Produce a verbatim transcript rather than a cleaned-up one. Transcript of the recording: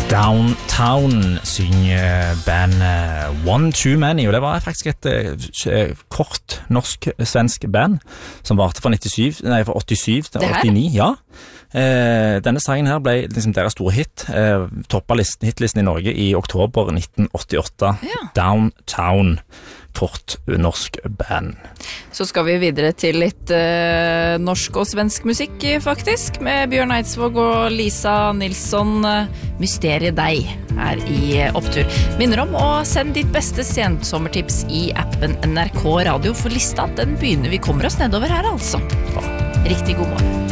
Downtown synger band One Too Many, og det var faktisk et uh, kort norsk-svensk band som varte fra, nittisju, nei, fra åttisju til åttini. Ja. Uh, denne sangen her ble liksom deres store hit, uh, toppet listen, hitlisten i Norge i oktober nitten åttiåtte. Ja. Downtown, kort norsk band. Så skal vi videre til litt uh, norsk og svensk musikk, faktisk, med Bjørn Eidsvåg og Lisa Nilsson. Mysteriet deg er i opptur. Minner om å sende ditt beste sensommertips i appen N R K Radio, for lista den begynner vi kommer oss nedover her, altså. Riktig god morgen.